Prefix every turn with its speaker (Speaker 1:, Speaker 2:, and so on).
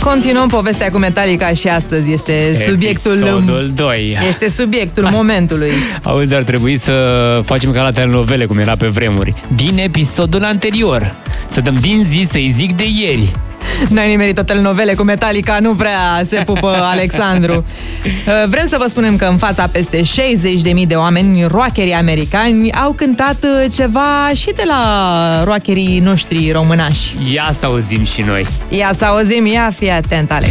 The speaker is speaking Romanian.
Speaker 1: Continuăm povestea cu Metallica și astăzi este
Speaker 2: Episodul 2.
Speaker 1: Este subiectul momentului.
Speaker 2: Auzi, ar trebui să facem ca la telenovele, cum era pe vremuri. Din episodul anterior. Să dăm din zi, să-i zic de ieri.
Speaker 1: N-ai nimerit o telenovele cu Metallica, nu prea se pupă Alexandru. Vrem să vă spunem că în fața peste 60.000 de oameni, rockerii americani au cântat ceva și de la rockerii noștri românași.
Speaker 2: Ia să auzim și noi.
Speaker 1: Ia să auzim, ia fii atent, Alex.